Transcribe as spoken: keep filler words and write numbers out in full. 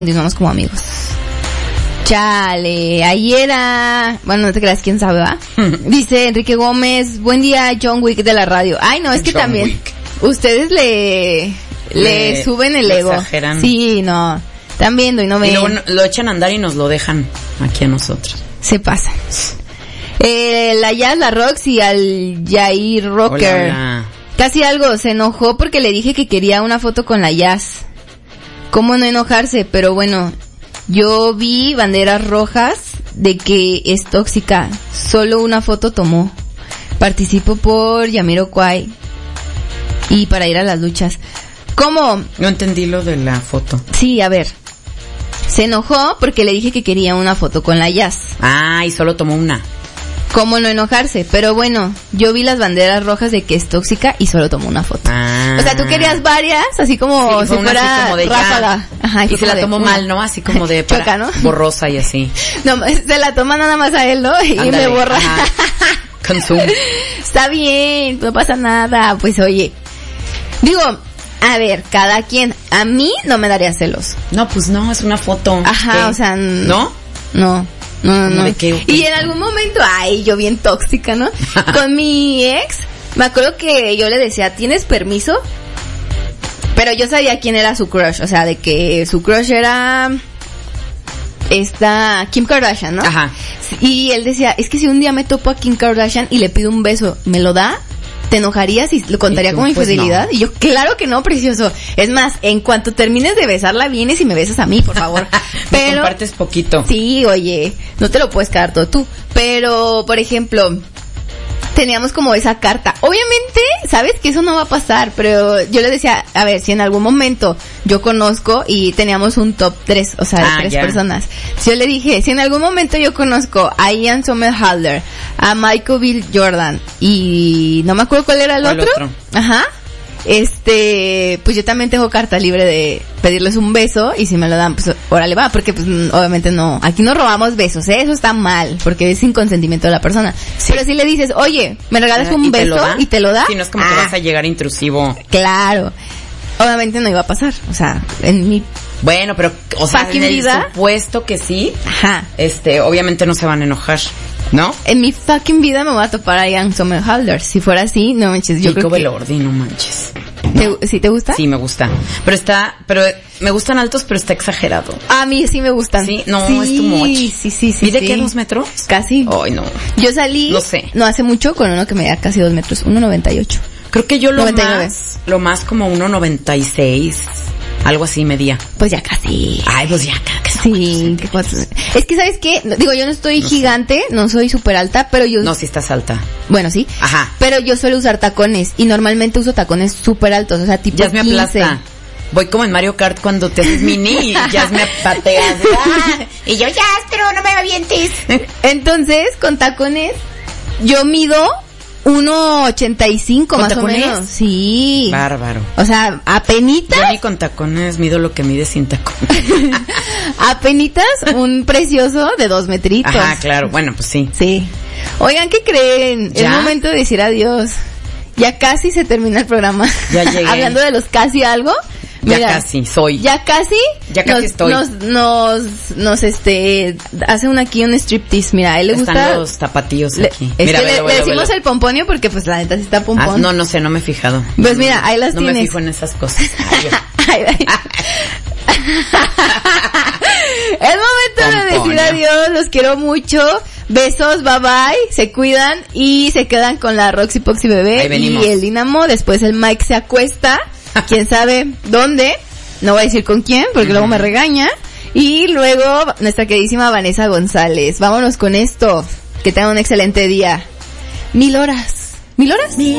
continuamos como amigos. Chale, ayer era... Bueno, no te creas, quién sabe, ¿va? Dice Enrique Gómez, buen día, John Wick de la radio. Ay, no, es que John también Wick. Ustedes le, le... Le suben el ego. Exageran. Sí, no. Están viendo y no ven. Y luego lo echan a andar y nos lo dejan aquí a nosotros. Se pasan. Eh, la Jazz, la Roxy, al Jair Rocker. Hola, hola. Casi algo, se enojó porque le dije que quería una foto con la Jazz. ¿Cómo no enojarse? Pero bueno, yo vi banderas rojas de que es tóxica. Solo una foto tomó. Participo por Jamiroquai y para ir a las luchas. ¿Cómo? No entendí lo de la foto. Sí, a ver. Se enojó porque le dije que quería una foto con la Jazz. Ah, y solo tomó una. ¿Cómo no enojarse? Pero bueno, yo vi las banderas rojas de que es tóxica y solo tomó una foto. Ah. O sea, tú querías varias, así como sí, si fuera así como de ráfaga. Ajá, y, y se la tomó mal, ¿no? Así como de para Choca, ¿no? Borrosa y así. No, se la toma nada más a él, ¿no? Y Ándale, me borra. Consumo. Está bien, no pasa nada. Pues oye, digo, a ver, cada quien. A mí no me daría celos. No, pues no, es una foto. Ajá, ¿Qué? O sea... ¿No? No. No, no, no. ¿De qué, okay? Y en algún momento, ay, yo bien tóxica, ¿no? Con mi ex, me acuerdo que yo le decía, ¿tienes permiso? Pero yo sabía quién era su crush, o sea, de que su crush era esta Kim Kardashian, ¿no? Ajá. Y él decía, es que si un día me topo a Kim Kardashian y le pido un beso, ¿me lo da? ¿Te enojarías y lo contaría como infidelidad? Pues no. Y yo, claro que no, precioso. Es más, en cuanto termines de besarla, vienes y me besas a mí, por favor. Pero me compartes poquito. Sí, oye, no te lo puedes quedar todo tú. Pero, por ejemplo, teníamos como esa carta. Obviamente, sabes que eso no va a pasar, pero yo le decía, a ver, si en algún momento yo conozco y teníamos un top tres, o sea, de ah, tres ya. personas. Si yo le dije, si en algún momento yo conozco a Ian Somerhalder, a Michael B. Jordan y no me acuerdo cuál era el otro. otro. Ajá. Este, pues yo también tengo carta libre de pedirles un beso y si me lo dan, pues órale va, porque pues obviamente no, aquí no robamos besos, ¿eh? Eso está mal, porque es sin consentimiento de la persona. Sí. Pero si le dices, oye, me regalas un ¿Y beso te y te lo da. Si no es como ah, que vas a llegar intrusivo. Claro. Obviamente no iba a pasar, o sea, en mi Bueno, pero, o sea, en el vida, supuesto que sí, ajá. este, obviamente no se van a enojar, ¿no? En mi fucking vida me voy a topar a Ian Somerhalder. Si fuera así, no manches, yo Nico creo que... Belordi, no manches. ¿Te, no. ¿Sí te gusta? Sí, me gusta. Pero está, pero me gustan altos, pero está exagerado. A mí sí me gustan. Sí, no, sí, es too much. Sí, sí, sí. ¿Mide sí. qué, dos metros? Casi. Ay, no. Yo salí, no sé. No hace mucho, con uno que medía casi dos metros, uno noventa y ocho. Creo que yo lo noventa y nueve. más, lo más como uno noventa y seis. Algo así medía. Pues ya casi. Ay, pues ya casi. Sí, qué cuatro. Es que, ¿sabes qué? Digo, yo no estoy no gigante, sé. no soy súper alta, pero yo... No, sí estás alta. Bueno, sí. Ajá. Pero yo suelo usar tacones, y normalmente uso tacones súper altos, o sea, tipo ya me aplasta. Voy como en Mario Kart cuando te haces mini y ya me pateas. Ah, y yo, ya, pero no me avientes. Entonces, con tacones, yo mido... uno ochenta y cinco más tacones? o menos. Sí. Bárbaro. O sea, apenitas. Yo ni con tacones mido lo que mide sin tacones. Apenitas un precioso de dos metritos. Ajá, claro. Bueno, pues sí. Sí. Oigan, ¿qué creen? ¿Ya? Es momento de decir adiós. Ya casi se termina el programa. Ya llegué. Hablando de los casi algo. Ya Mira, casi, soy. Ya casi. Ya casi nos, estoy. Nos, nos, nos, este, hace un aquí un striptease. Mira, a él le Están gusta. los tapatíos le, aquí. Es mira, que velo, le, velo, le decimos velo. el pomponio porque pues la neta sí está pompón. Ah, no, no sé, no me he fijado. Pues mira, ahí las no tienes. No me fijo en esas cosas. Ay, ay. Es momento de decir adiós, los quiero mucho. Besos, bye bye, se cuidan y se quedan con la Roxy Poxy Bebé y el Dinamo. Después el Mike se acuesta, quién sabe dónde, no voy a decir con quién porque uh-huh. luego me regaña. Y luego nuestra queridísima Vanessa González. Vámonos con esto, que tengan un excelente día. Mil horas, mil horas. Mil